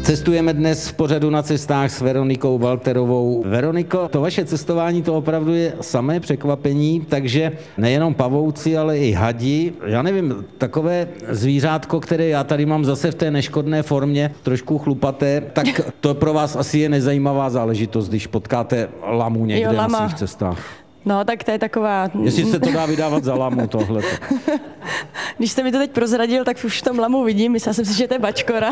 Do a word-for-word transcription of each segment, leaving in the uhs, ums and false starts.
Cestujeme dnes v pořadu Na cestách s Veronikou Walterovou. Veroniko, to vaše cestování to opravdu je samé překvapení, takže nejenom pavouci, ale i hadi. Já nevím, takové zvířátko, které já tady mám zase v té neškodné formě, trošku chlupaté, tak to pro vás asi je nezajímavá záležitost, když potkáte lamu někde jo, lama. Na svých cestách. No, tak to je taková... Jestli se to dá vydávat za lamu, tohle. Když jste mi to teď prozradil, tak už v tom lamu vidím. Myslela jsem si, že to je bačkora.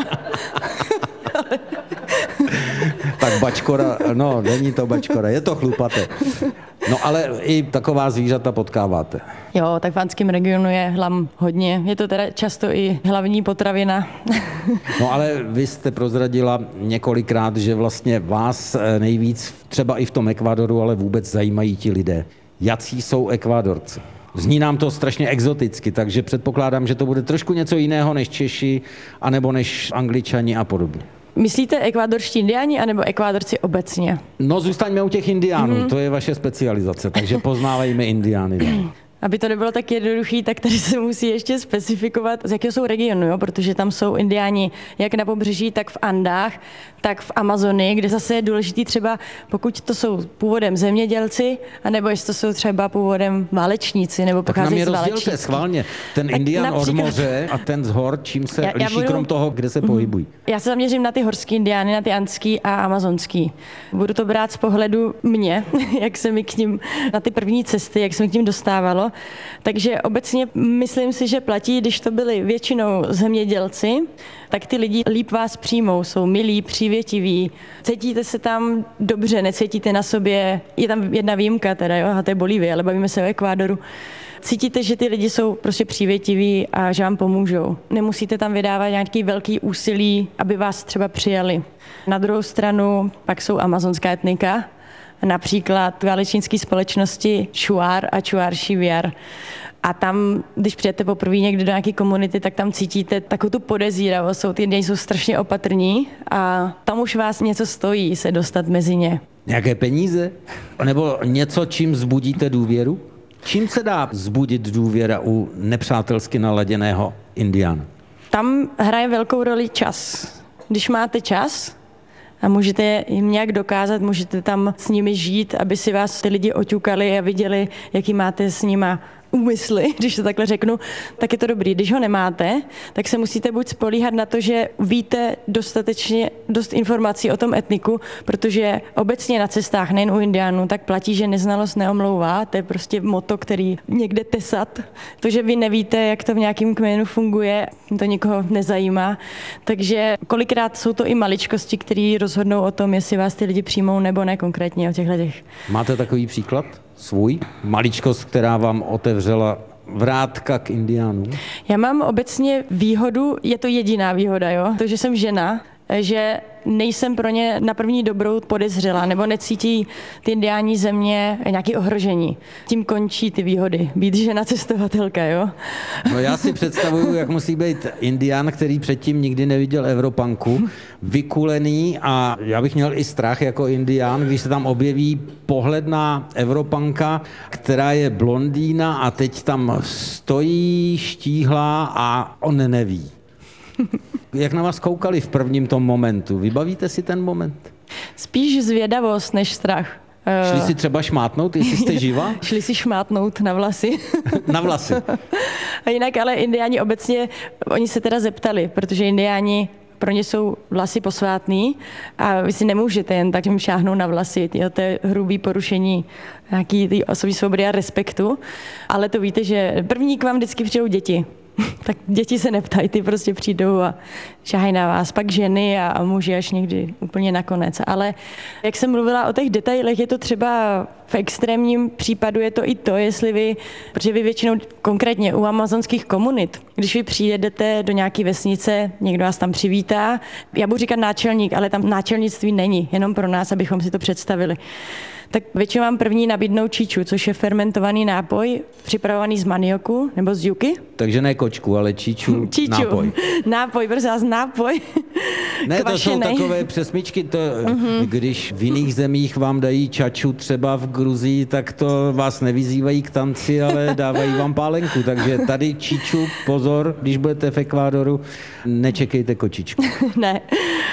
Tak bačkora, no, není to bačkora, je to chlupaté. No ale i taková zvířata potkáváte. Jo, tak v andském regionu je hlam hodně. Je to teda často i hlavní potravina. No ale vy jste prozradila několikrát, že vlastně vás nejvíc třeba i v tom Ekvádoru, ale vůbec zajímají ti lidé. Jací jsou Ekvádorci? Zní nám to strašně exoticky, takže předpokládám, že to bude trošku něco jiného než Češi, anebo než Angličani a podobně. Myslíte ekvádorští indiáni, anebo ekvádorci obecně? No, zůstaňme u těch indiánů, mm. to je vaše specializace, takže poznávejme indiány. Aby to nebylo tak jednoduchý, tak tady se musí ještě specifikovat, z jakého jsou regionu, jo? Protože tam jsou indiáni jak na pobřeží, tak v Andách, tak v Amazonii, kde zase je důležitý třeba, pokud to jsou původem zemědělci, anebo jestli to jsou třeba původem válečníci, nebo pocházejí z válečníci. Tak nám je rozdělte schválně, ten tak indián například... od moře a ten z hor, čím se já, liší já budu... krom toho, kde se pohybují. Já se zaměřím na ty horský indiány, na ty andský a amazonský. Budu to brát z pohledu mě, jak se mi k ním, na ty první cesty, jak se mi k ním dostávalo. Takže obecně myslím si, že platí, když to byli většinou zemědělci, tak ty lidi líp vás přijmou, jsou milí, přívětiví, cítíte se tam dobře, necítíte na sobě, je tam jedna výjimka teda, jo, a to je Bolívie, ale bavíme se o Ekvádoru. Cítíte, že ty lidi jsou prostě přívětiví a že vám pomůžou. Nemusíte tam vydávat nějaký velký úsilí, aby vás třeba přijali. Na druhou stranu pak jsou amazonská etnika, například válečnické společnosti Shuar a Shuar Shiviar. A tam, když přijete poprvé někdy do nějaké komunity, tak tam cítíte takovou tu podezíravost. Ty lidi jsou strašně opatrní a tam už vás něco stojí se dostat mezi ně. Nějaké peníze? Nebo něco, čím vzbudíte důvěru? Čím se dá vzbudit důvěra u nepřátelsky naladěného indiána? Tam hraje velkou roli čas. Když máte čas a můžete jim nějak dokázat, můžete tam s nimi žít, aby si vás ty lidi oťukali a viděli, jaký máte s nima úmysly, když to takhle řeknu, tak je to dobrý. Když ho nemáte, tak se musíte buď spolíhat na to, že víte dostatečně dost informací o tom etniku, protože obecně na cestách, nejen u indiánů, tak platí, že neznalost neomlouvá. To je prostě motto, který někde tesat. To, že vy nevíte, jak to v nějakém kmenu funguje, to nikoho nezajímá. Takže kolikrát jsou to i maličkosti, které rozhodnou o tom, jestli vás ty lidi přijmou nebo ne konkrétně o těchto těch. Máte takový příklad? Svůj? Maličkost, která vám otevřela vrátka k indiánům? Já mám obecně výhodu, je to jediná výhoda, jo? To, že jsem žena, že nejsem pro ně na první dobrou podezřelá, nebo necítí ty indiáni země nějaké ohrožení. Tím končí ty výhody. Být žena cestovatelka, jo? No já si představuju, jak musí být indián, který předtím nikdy neviděl Evropanku, vykulený a já bych měl i strach jako indián, když se tam objeví pohledná Evropanka, která je blondýna a teď tam stojí, štíhlá a on neví. Jak na vás koukali v prvním tom momentu? Vybavíte si ten moment? Spíš zvědavost než strach. Šli si třeba šmátnout, jestli jste živa? Šli si šmátnout na vlasy. Na vlasy. A jinak ale indiáni obecně, oni se teda zeptali, protože indiáni pro ně jsou vlasy posvátný a vy si nemůžete jen tak jim šáhnout na vlasy. Jo, to je hrubý porušení nějaký ty osobní svobody a respektu. Ale to víte, že první k vám vždycky přijdou děti. Tak děti se neptají, ty prostě přijdou a šahají na vás, pak ženy a, a muži až někdy úplně nakonec. Ale jak jsem mluvila o těch detailech, je to třeba v extrémním případu je to i to, jestli vy, protože vy většinou konkrétně u amazonských komunit, když vy přijedete do nějaké vesnice, někdo vás tam přivítá, já budu říkat náčelník, ale tam náčelnictví není, jenom pro nás, abychom si to představili. tak většinou vám první nabídnou číču, což je fermentovaný nápoj, připravovaný z manioku nebo z juky. Takže ne kočku, ale číču, číču. nápoj. Nápoj, prosím vás, nápoj. Ne, Kvašenej. To jsou takové přesmičky, to, uh-huh. Když v jiných zemích vám dají čaču, třeba v Gruzii, tak to vás nevyzývají k tanci, ale dávají vám pálenku, takže tady číču, pozor, když budete v Ekvádoru, nečekejte kočičku. Ne.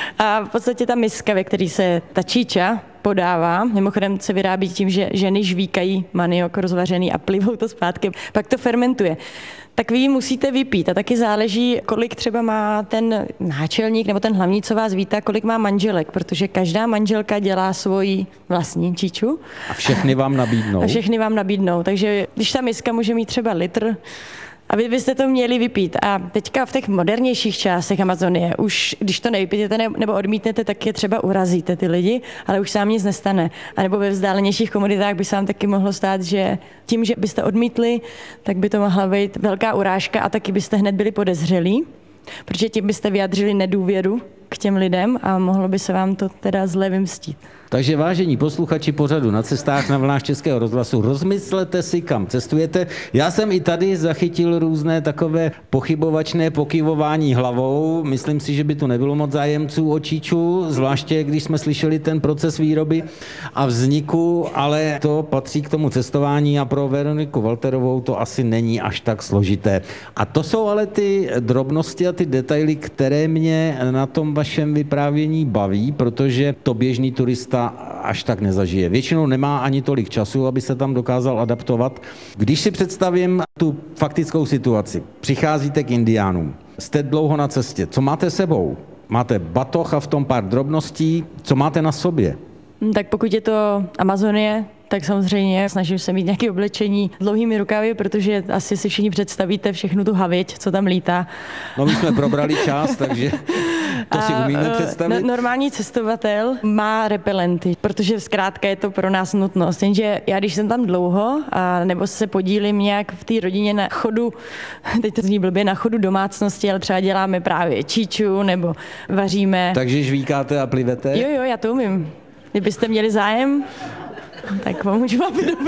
A v podstatě ta miska, ve které se ta číča podává, mimochodem se vyrábí tím, že ženy žvíkají maniok rozvařený a plivou to zpátky, pak to fermentuje. Tak vy ji musíte vypít a taky záleží, kolik třeba má ten náčelník nebo ten hlavní, co vás vítá, kolik má manželek, protože každá manželka dělá svoji vlastní číču. A všechny vám nabídnou. A všechny vám nabídnou, takže když ta miska může mít třeba litr, a vy byste to měli vypít. A teďka v těch modernějších částech Amazonie, už když to nevypijete nebo odmítnete, tak je třeba urazíte ty lidi, ale už se vám nic nestane. A nebo ve vzdálenějších komunitách by se vám taky mohlo stát, že tím, že byste odmítli, tak by to mohla být velká urážka a taky byste hned byli podezřelí, protože tím byste vyjadřili nedůvěru k těm lidem a mohlo by se vám to teda zle vymstít. Takže vážení posluchači pořadu Na cestách na vlnách Českého rozhlasu, rozmyslete si, kam cestujete. Já jsem i tady zachytil různé takové pochybovačné pokyvování hlavou. Myslím si, že by tu nebylo moc zájemců o číču, zvláště když jsme slyšeli ten proces výroby a vzniku, ale to patří k tomu cestování a pro Veroniku Walterovou to asi není až tak složité. A to jsou ale ty drobnosti a ty detaily, které mě na tom vašem vyprávění baví, protože to běžný turista až tak nezažije. Většinou nemá ani tolik času, aby se tam dokázal adaptovat. Když si představím tu faktickou situaci, přicházíte k indiánům, jste dlouho na cestě, co máte sebou? Máte batoh a v tom pár drobností, co máte na sobě? Tak pokud je to Amazonie, tak samozřejmě snažím se mít nějaké oblečení dlouhými rukavy, protože asi si všichni představíte všechnu tu havěť, co tam lítá. No my jsme probrali čas, takže to si umíme představit. No, normální cestovatel má repelenty, protože zkrátka je to pro nás nutnost. Jenže já, když jsem tam dlouho, a nebo se podílím nějak v té rodině na chodu, teď to zní blbě, na chodu domácnosti, ale třeba děláme právě číču nebo vaříme. Takže žvíkáte a plivete? Jo, jo, já to umím. Kdybyste měli zájem, tak pomůžu vám.